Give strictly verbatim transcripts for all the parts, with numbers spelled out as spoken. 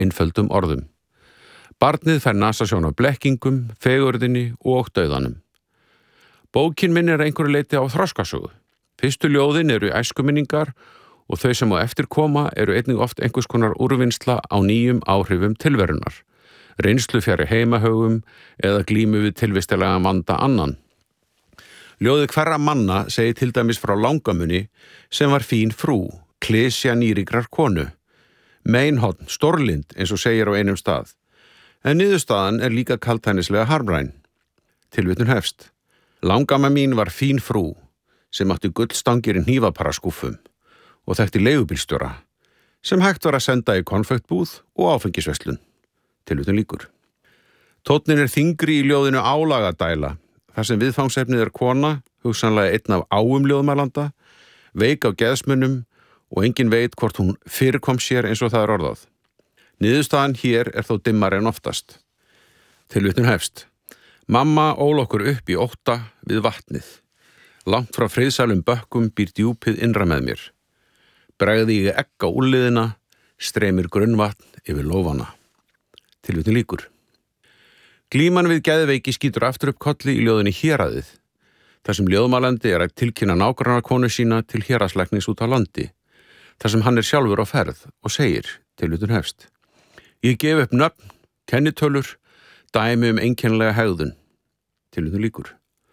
einföldum orðum. Barnið fær nasasjón af blekkingum, fegurðinni og dauðanum. Bókin minnir einhverju leyti á þroskasögu. Fyrstu ljóðin eru æskuminningar og þau sem á eftir koma eru einnig oft einhvers konar úrvinnsla á nýjum áhrifum tilverunar, reynslu fjari heimahögum eða glímu við tilvistilega vanda annan. Ljóðið hverra manna segir til dæmis frá langamunni sem var fín frú, klysja nýríkrar konu, meinhorn, stórlind eins og segir á einum stað, en niðurstaðan er líka kaldhænislega harmræn. Tilvitnun hefst. Langamma mín var fín frú sem átti gullstangir í hnífaparaskúffum og þekkti leigubílstjóra sem hægt var að senda í konfektbúð og áfengisverslun. Tilvitnun lýkur. Tónninn er þyngri í ljóðinu Álagadæla, þar sem viðfangsefnið er kona, hugsanlega einn af áum ljóðmælanda, veik á geðsmunum og engin veit hvort hún fyrirkom sér eins og það er orðað. Niðurstaðan hér er þó dimmari en oftast. Tilvitnun hefst. Mamma ól okkur upp í ótta við vatnið. Langt frá friðsælum bökkum býr djúpið innra með mér. Bregði ég egg á úlliðina, streymir grunnvatn yfir lófana. Tilvitnun lýkur. Glíman við geðveiki skýtur aftur upp kolli í ljóðinni Héraðið, þar sem ljóðmælandi er að tilkynna nágrannakonu sína til héraðslæknis út á landi, þar sem hann er sjálfur á ferð og segir, tilvitnun hefst. Ég gef upp nöfn, kennitölur, dæmi um einkennilega hegðun. Tilvitnun lýkur.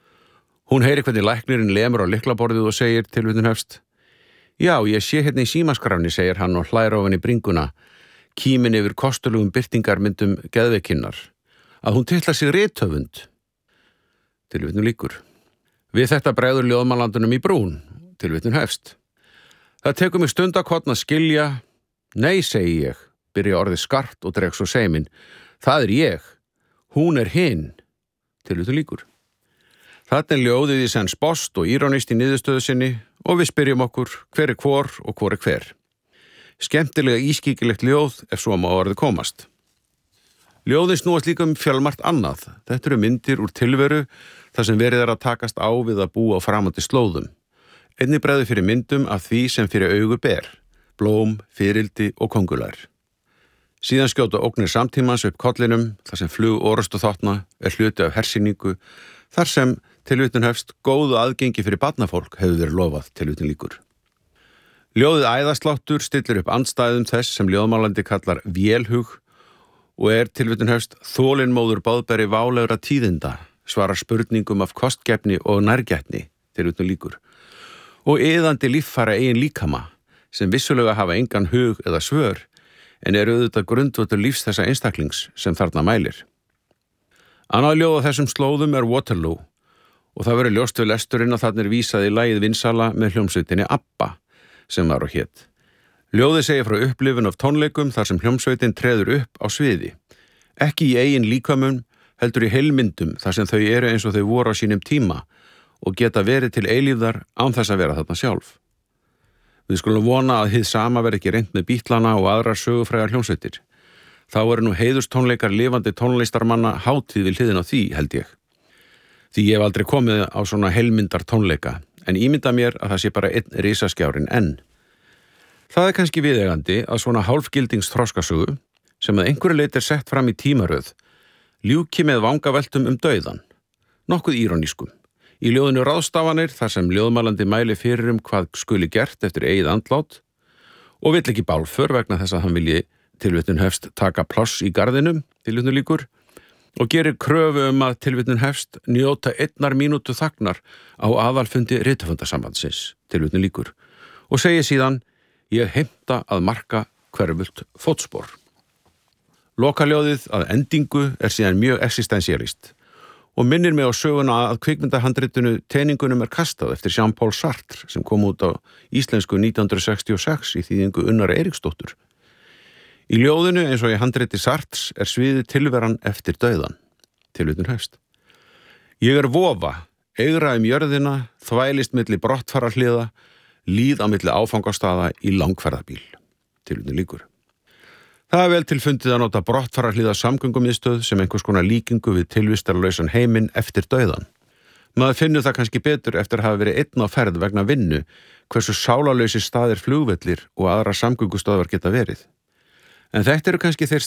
Hún heyrir hvernig læknirinn lemur á lyklaborðið og segir, tilvitnun hefst. Já, ég sé hérna í símaskrafni, segir hann og hlær ofan í bringuna, kímin yfir kostulugum birtingarmyndum geðveikinnar, að hún titlar sig rithöfund. Tilvitnun lýkur. Við þetta bregður ljóðmælandunum í brún. Tilvitnun hefst. Það tekur mig stundakotn að skilja. Nei, segi ég, byrja orðið skart og dreg svo seimin. Það er ég. Hún er hinn. Tilvitnun lýkur. Þarna er ljóðið í senn spost og írónist í niðurstöðu sinni og við spyrjum okkur hver er hvor og hvor er hver. Skemmtilega ískikilegt ljóð ef svo má orðið komast. Ljóðin snúast líka um fjölmargt annað. Þetta eru myndir úr tilveru þar sem verið er að takast á við að búa á framandi slóðum. Einnig bregður fyrir myndum af því sem fyrir augu ber, blóm, fyrildi og kongulær. Síðan skjóta ógnir samtímans upp kollinum þar sem flug orust og þotna er hluti af hersýningu, þar sem tilvitnun hefst góðu aðgengi fyrir barnafólk hefur verið lofað, tilvitnun lýkur. Ljóðið Æðasláttur stillir upp andstæðum þess sem ljóðmálandi kallar vélhug og er tilvitnun hefst þolinmóður báðberi válegra tíðinda, svarar spurningum af kostgefni og nærgætni, tilvitnun lýkur, og iðandi líffæra eigin líkama sem vissulega hafa engan hug eða svör en eru auðvitað grundvöldur lífs þessa einstaklings sem þarna mælir. Annað ljóð á þessum slóðum er Waterloo og það verður ljóst við lesturinn að þarna er vísað í lagið vinsala með hljómsveitinni ABBA sem var á hét. Ljóðið segir frá upplifun af tónleikum þar sem hljómsveitin treður upp á sviði. Ekki í eigin líkamum, heldur í heilmyndum þar sem þau eru eins og þau voru á sínum tíma og geta verið til eilífðar án þess að vera þarna sjálf. Við skulum vona að hið sama verði ekki reynt með Bítlana og aðrar sögufrægar hljómsveitir. Þá eru nú heiðustónleikar lifandi tónlistarmanna hátíð við hliðin á því, held ég. Því ég hef aldrei komið á svona heilmyndar tónleika, en ímynda mér að það sé bara einn risaskjárin enn. Það er kannski viðeigandi að svona hálfgildings þroskasögu, sem að einhverju leyti er sett fram í tímaröð, ljúki með vangaveltum um dauðan, nokkuð írónískum. Í ljóðinu Ráðstafanir, þar sem ljóðmælandi mæli fyrir um hvað skuli gert eftir eigið andlát, og vill ekki bálför vegna þess að hann vilji tilvitnun hefst taka pláss í garðinum, tilvitnun lýkur, og gerir kröfu um að tilvitnun hefst njóta einnar mínútu þagnar á aðalfundi rithöfundasambandsins, tilvitnun lýkur, og segir síðan, ég heimta að marka hverfult fótspor. Lokaljóðið að endingu er síðan mjög existentialist og minnir mig á söguna að kvikmyndahandritinu Teningunum er kastað eftir Jean-Paul Sartre sem kom út á íslensku nítján hundruð sextíu og sex í þýðingu Unnar Eiríksdóttur. Í ljóðinu eins og í handriti Sartres er sviðið tilveran eftir dauðan, tilvitnun hefst. Ég er vofa, eigra um jörðina, þvælist milli brottfararhliða, líð á milli áfangastaða í langferðabíl, tilvitnun lýkur. Það er vel tilfundið að nota brottfararhliða samgöngumiðstöð sem einhvers konar líkingu við tilvistarlausan heiminn eftir dauðan. Maður finnur það kannski betur eftir að hafa verið einn á ferð vegna vinnu, hversu sálarlausir staðir flugvellir og aðra samgöngustöðvar geta verið. En þetta eru kannski þeir